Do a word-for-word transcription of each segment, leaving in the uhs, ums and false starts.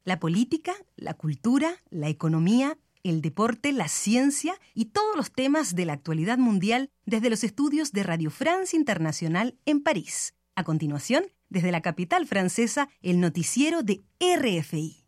la política, la cultura, la economía, el deporte, la ciencia y todos los temas de la actualidad mundial desde los estudios de Radio France Internacional en París. A continuación, desde la capital francesa, el noticiero de R F I.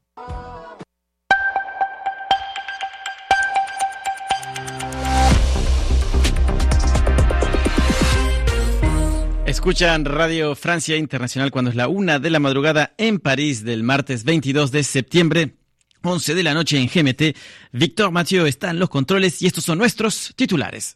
Escuchan Radio Francia Internacional cuando es la una de la madrugada en París del martes veintidós de septiembre, once de la noche en G M T. Víctor Mathieu está en los controles y estos son nuestros titulares.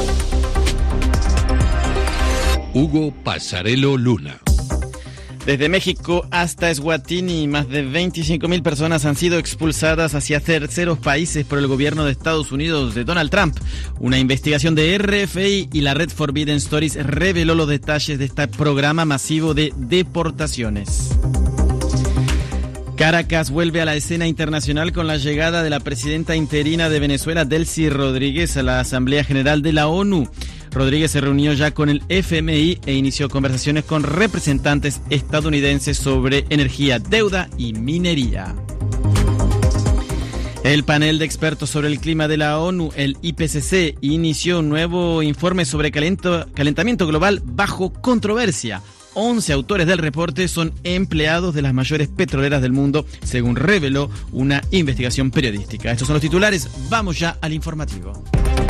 Hugo Pasarello Luna. Desde México hasta Eswatini, más de veinticinco mil personas han sido expulsadas hacia terceros países por el gobierno de Estados Unidos de Donald Trump. Una investigación de R F I y la red Forbidden Stories reveló los detalles de este programa masivo de deportaciones. Caracas vuelve a la escena internacional con la llegada de la presidenta interina de Venezuela, Delcy Rodríguez, a la Asamblea General de la ONU. Rodríguez se reunió ya con el F M I e inició conversaciones con representantes estadounidenses sobre energía, deuda y minería. El panel de expertos sobre el clima de la ONU, el I P C C, inició un nuevo informe sobre calento, calentamiento global bajo controversia. once autores del reporte son empleados de las mayores petroleras del mundo, según reveló una investigación periodística. Estos son los titulares. Vamos ya al informativo.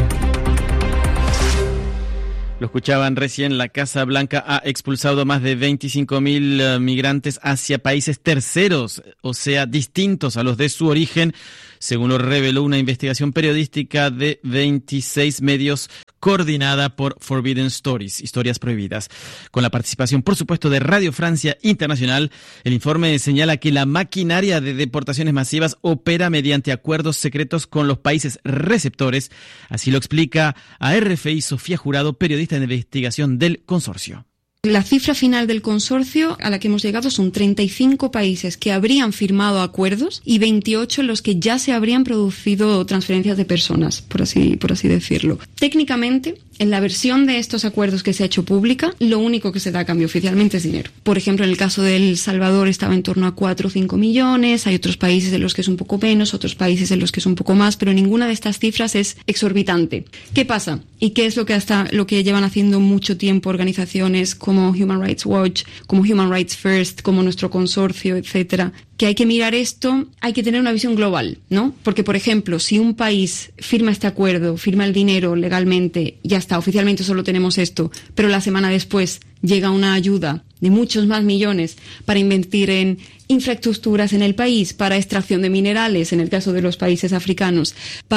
Lo escuchaban recién, la Casa Blanca ha expulsado a más de veinticinco mil uh, migrantes hacia países terceros, o sea, distintos a los de su origen, según lo reveló una investigación periodística de veintiséis medios coordinada por Forbidden Stories, Historias Prohibidas. Con la participación, por supuesto, de Radio Francia Internacional, el informe señala que la maquinaria de deportaciones masivas opera mediante acuerdos secretos con los países receptores. Así lo explica a R F I Sofía Jurado, periodista de investigación del consorcio. La cifra final del consorcio a la que hemos llegado son treinta y cinco países que habrían firmado acuerdos y veintiocho en los que ya se habrían producido transferencias de personas, por así, por así decirlo. Técnicamente, en la versión de estos acuerdos que se ha hecho pública, lo único que se da a cambio oficialmente es dinero. Por ejemplo, en el caso de El Salvador estaba en torno a cuatro o cinco millones, hay otros países en los que es un poco menos, otros países en los que es un poco más, pero ninguna de estas cifras es exorbitante. ¿Qué pasa? ¿Y qué es lo que hasta lo que llevan haciendo mucho tiempo organizaciones como Human Rights Watch, como Human Rights First, como nuestro consorcio, etcétera? Que hay que mirar esto, hay que tener una visión global, ¿no? Porque, por ejemplo, si un país firma este acuerdo, firma el dinero legalmente, ya está, oficialmente solo tenemos esto, pero la semana después llega una ayuda de muchos más millones para invertir en infraestructuras en el país, para extracción de minerales, en el caso de los países africanos,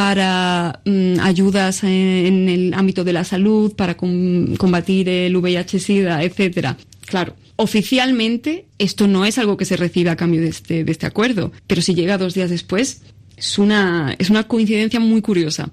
para mmm, ayudas en, en el ámbito de la salud, para com- combatir el V I H SIDA, etcétera. Claro, oficialmente esto no es algo que se recibe a cambio de este, de este acuerdo, pero si llega dos días después, es una, es una coincidencia muy curiosa.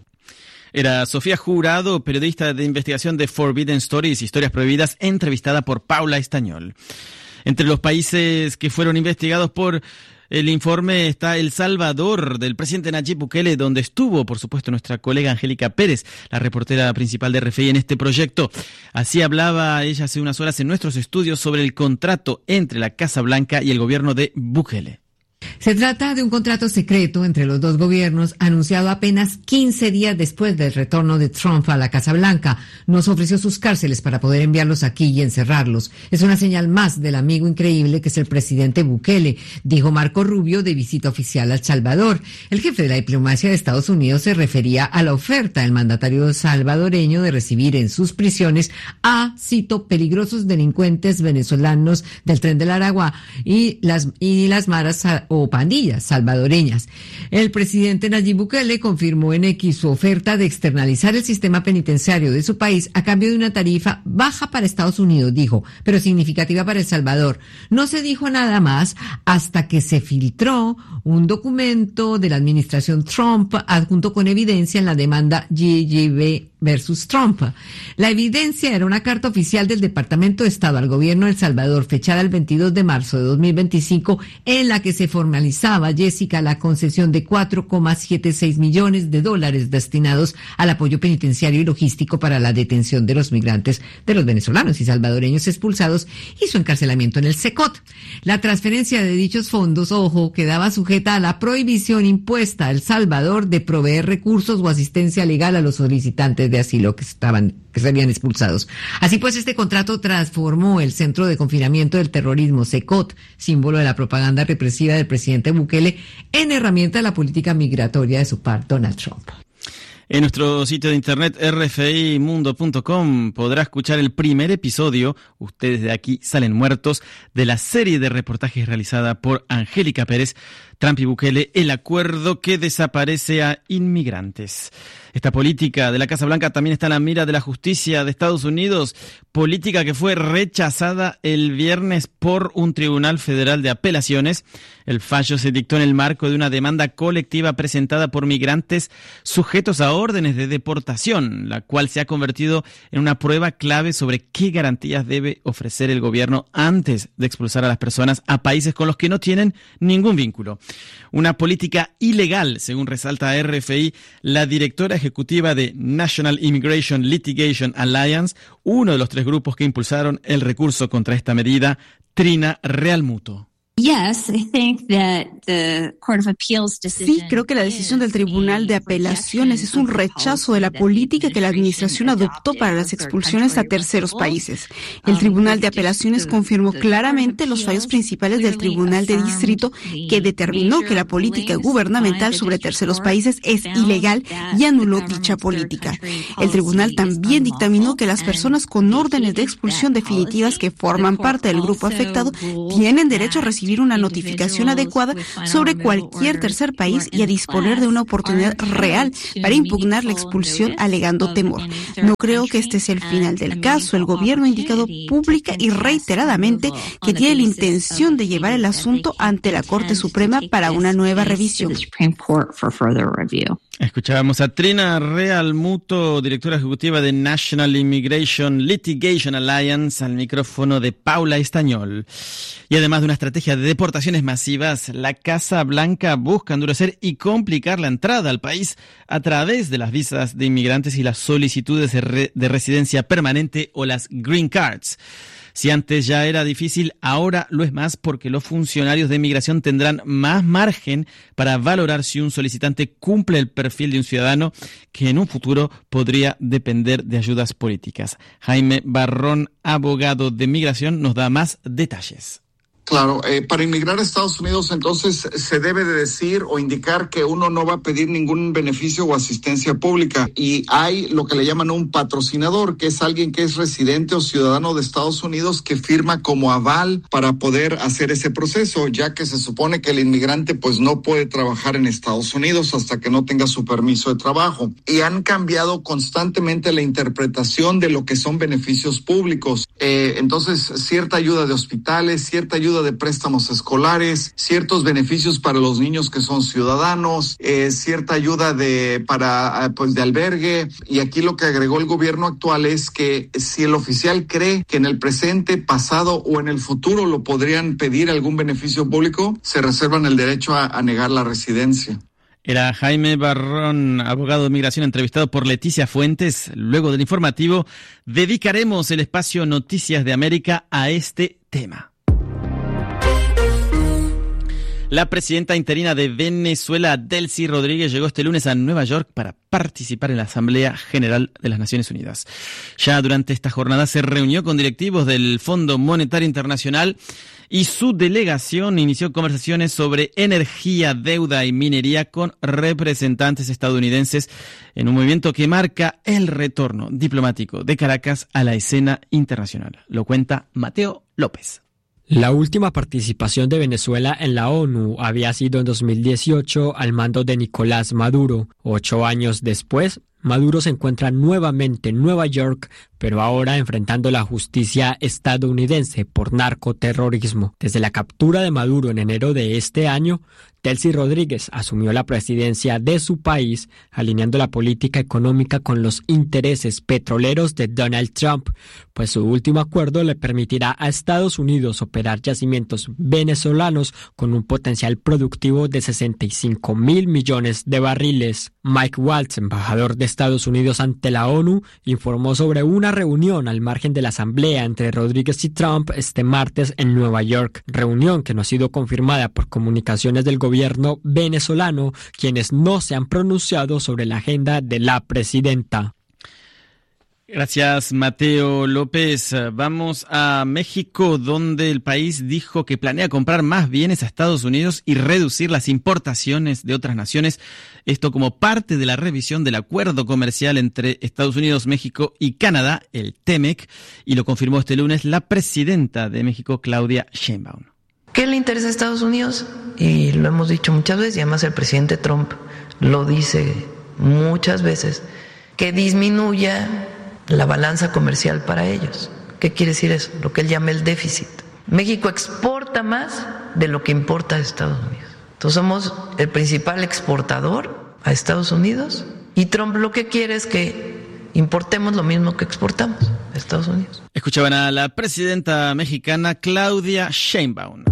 Era Sofía Jurado, periodista de investigación de Forbidden Stories, Historias Prohibidas, entrevistada por Paula Estañol. Entre los países que fueron investigados por el informe está El Salvador, del presidente Nayib Bukele, donde estuvo, por supuesto, nuestra colega Angélica Pérez, la reportera principal de R F I en este proyecto. Así hablaba ella hace unas horas en nuestros estudios sobre el contrato entre la Casa Blanca y el gobierno de Bukele. Se trata de un contrato secreto entre los dos gobiernos anunciado apenas quince días después del retorno de Trump a la Casa Blanca. Nos ofreció sus cárceles para poder enviarlos aquí y encerrarlos. Es una señal más del amigo increíble que es el presidente Bukele, dijo Marco Rubio de visita oficial a El Salvador. El jefe de la diplomacia de Estados Unidos se refería a la oferta del mandatario salvadoreño de recibir en sus prisiones a, cito, peligrosos delincuentes venezolanos del Tren del Aragua y las, y las maras o pandillas salvadoreñas. El presidente Nayib Bukele confirmó en X su oferta de externalizar el sistema penitenciario de su país a cambio de una tarifa baja para Estados Unidos, dijo, pero significativa para El Salvador. No se dijo nada más hasta que se filtró un documento de la administración Trump adjunto con evidencia en la demanda G G B versus Trump. La evidencia era una carta oficial del Departamento de Estado al gobierno de El Salvador, fechada el veintidós de marzo de dos mil veinticinco, en la que se formalizaba, Jessica, la concesión de cuatro coma setenta y seis millones de dólares destinados al apoyo penitenciario y logístico para la detención de los migrantes, de los venezolanos y salvadoreños expulsados y su encarcelamiento en el SECOT. La transferencia de dichos fondos, ojo, quedaba sujeta a la prohibición impuesta a El Salvador de proveer recursos o asistencia legal a los solicitantes de asilo que estaban que se habían expulsados. Así pues, este contrato transformó el Centro de Confinamiento del Terrorismo, SECOT, símbolo de la propaganda represiva del presidente Bukele, en herramienta de la política migratoria de su par, Donald Trump. En nuestro sitio de internet r f i mundo punto com podrá escuchar el primer episodio, Ustedes de aquí salen muertos, de la serie de reportajes realizada por Angélica Pérez, Trump y Bukele, el acuerdo que desaparece a inmigrantes. Esta política de la Casa Blanca también está en la mira de la justicia de Estados Unidos, política que fue rechazada el viernes por un tribunal federal de apelaciones. El fallo se dictó en el marco de una demanda colectiva presentada por migrantes sujetos a órdenes de deportación, la cual se ha convertido en una prueba clave sobre qué garantías debe ofrecer el gobierno antes de expulsar a las personas a países con los que no tienen ningún vínculo. Una política ilegal, según resalta R F I, la directora ejecutiva de National Immigration Litigation Alliance, uno de los tres grupos que impulsaron el recurso contra esta medida, Trina Realmuto. Sí, creo que la decisión del Tribunal de Apelaciones es un rechazo de la política que la administración adoptó para las expulsiones a terceros países. El Tribunal de Apelaciones confirmó claramente los fallos principales del Tribunal de Distrito, que determinó que la política gubernamental sobre terceros países es ilegal y anuló dicha política. El tribunal también dictaminó que las personas con órdenes de expulsión definitivas que forman parte del grupo afectado tienen derecho a recibir una notificación adecuada sobre cualquier tercer país y a disponer de una oportunidad real para impugnar la expulsión alegando temor. No creo que este sea el final del caso. El gobierno ha indicado pública y reiteradamente que tiene la intención de llevar el asunto ante la Corte Suprema para una nueva revisión. Escuchábamos a Trina Realmuto, directora ejecutiva de National Immigration Litigation Alliance, al micrófono de Paula Estañol. Y además de una estrategia de deportaciones masivas, la Casa Blanca busca endurecer y complicar la entrada al país a través de las visas de inmigrantes y las solicitudes de, re- de residencia permanente o las Green Cards. Si antes ya era difícil, ahora lo es más porque los funcionarios de inmigración tendrán más margen para valorar si un solicitante cumple el perfil de un ciudadano que en un futuro podría depender de ayudas políticas. Jaime Barrón, abogado de migración, nos da más detalles. Claro, eh, para inmigrar a Estados Unidos entonces se debe de decir o indicar que uno no va a pedir ningún beneficio o asistencia pública y hay lo que le llaman un patrocinador, que es alguien que es residente o ciudadano de Estados Unidos que firma como aval para poder hacer ese proceso, ya que se supone que el inmigrante pues no puede trabajar en Estados Unidos hasta que no tenga su permiso de trabajo. Y han cambiado constantemente la interpretación de lo que son beneficios públicos. Eh, entonces, cierta ayuda de hospitales, cierta ayuda de préstamos escolares, ciertos beneficios para los niños que son ciudadanos, eh, cierta ayuda de para pues de albergue. Y aquí lo que agregó el gobierno actual es que si el oficial cree que en el presente, pasado o en el futuro lo podrían pedir algún beneficio público, se reservan el derecho a, a negar la residencia. Era Jaime Barrón, abogado de migración, entrevistado por Leticia Fuentes. Luego del informativo, dedicaremos el espacio Noticias de América a este tema. La presidenta interina de Venezuela, Delcy Rodríguez, llegó este lunes a Nueva York para participar en la Asamblea General de las Naciones Unidas. Ya durante esta jornada se reunió con directivos del Fondo Monetario Internacional y su delegación inició conversaciones sobre energía, deuda y minería con representantes estadounidenses en un movimiento que marca el retorno diplomático de Caracas a la escena internacional. Lo cuenta Mateo López. La última participación de Venezuela en la ONU había sido en dos mil dieciocho al mando de Nicolás Maduro. Ocho años después, Maduro se encuentra nuevamente en Nueva York pero ahora enfrentando la justicia estadounidense por narcoterrorismo. Desde la captura de Maduro en enero de este año, Delcy Rodríguez asumió la presidencia de su país, alineando la política económica con los intereses petroleros de Donald Trump, pues su último acuerdo le permitirá a Estados Unidos operar yacimientos venezolanos con un potencial productivo de sesenta y cinco mil millones de barriles. Mike Waltz, embajador de Estados Unidos ante la ONU, informó sobre una reunión al margen de la asamblea entre Rodríguez y Trump este martes en Nueva York, reunión que no ha sido confirmada por comunicaciones del gobierno venezolano, quienes no se han pronunciado sobre la agenda de la presidenta. Gracias, Mateo López. Vamos a México, donde el país dijo que planea comprar más bienes a Estados Unidos y reducir las importaciones de otras naciones. Esto como parte de la revisión del acuerdo comercial entre Estados Unidos, México y Canadá, el TEMEC, y lo confirmó este lunes la presidenta de México, Claudia Sheinbaum. ¿Qué le interesa a Estados Unidos? Y lo hemos dicho muchas veces, y además el presidente Trump lo dice muchas veces, que disminuya la balanza comercial para ellos. ¿Qué quiere decir eso? Lo que él llama el déficit. México exporta más de lo que importa a Estados Unidos. Entonces somos el principal exportador a Estados Unidos, y Trump lo que quiere es que importemos lo mismo que exportamos a Estados Unidos. Escuchaban a la presidenta mexicana Claudia Sheinbaum.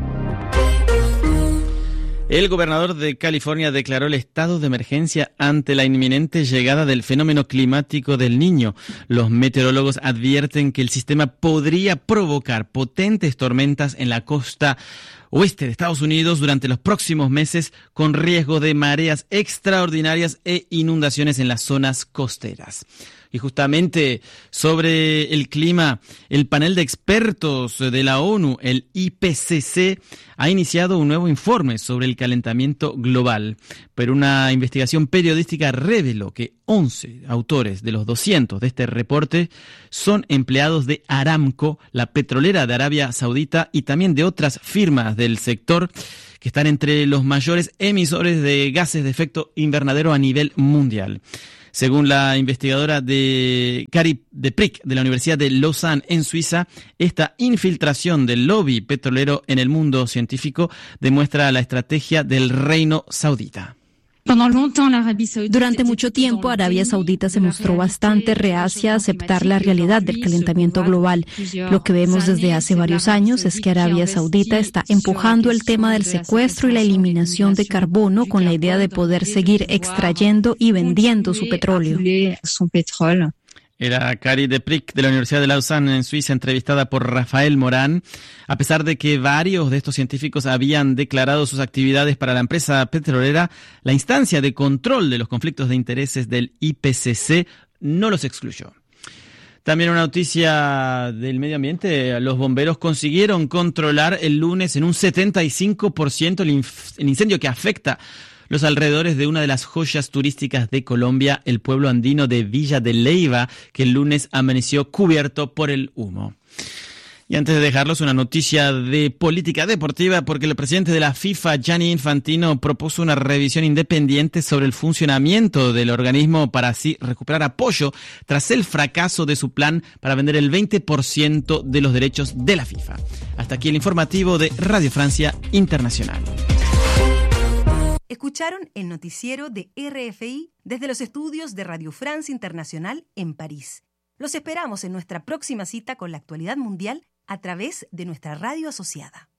El gobernador de California declaró el estado de emergencia ante la inminente llegada del fenómeno climático del Niño. Los meteorólogos advierten que el sistema podría provocar potentes tormentas en la costa oeste de Estados Unidos durante los próximos meses, con riesgo de mareas extraordinarias e inundaciones en las zonas costeras. Y justamente sobre el clima, el panel de expertos de la ONU, el I P C C, ha iniciado un nuevo informe sobre el calentamiento global. Pero una investigación periodística reveló que once autores de los doscientos de este reporte son empleados de Aramco, la petrolera de Arabia Saudita, y también de otras firmas del sector que están entre los mayores emisores de gases de efecto invernadero a nivel mundial. Según la investigadora de Kari de Prick de la Universidad de Lausanne en Suiza, esta infiltración del lobby petrolero en el mundo científico demuestra la estrategia del reino saudita. Durante mucho tiempo, Arabia Saudita se mostró bastante reacia a aceptar la realidad del calentamiento global. Lo que vemos desde hace varios años es que Arabia Saudita está empujando el tema del secuestro y la eliminación de carbono con la idea de poder seguir extrayendo y vendiendo su petróleo. Era Kari de Prick de la Universidad de Lausanne en Suiza, entrevistada por Rafael Morán. A pesar de que varios de estos científicos habían declarado sus actividades para la empresa petrolera, la instancia de control de los conflictos de intereses del I P C C no los excluyó. También una noticia del medio ambiente. Los bomberos consiguieron controlar el lunes en un setenta y cinco por ciento el, inf- el incendio que afecta los alrededores de una de las joyas turísticas de Colombia, el pueblo andino de Villa de Leyva, que el lunes amaneció cubierto por el humo. Y antes de dejarlos, una noticia de política deportiva, porque el presidente de la FIFA, Gianni Infantino, propuso una revisión independiente sobre el funcionamiento del organismo para así recuperar apoyo tras el fracaso de su plan para vender el veinte por ciento de los derechos de la FIFA. Hasta aquí el informativo de Radio Francia Internacional. Escucharon el noticiero de R F I desde los estudios de Radio France Internacional en París. Los esperamos en nuestra próxima cita con la actualidad mundial a través de nuestra radio asociada.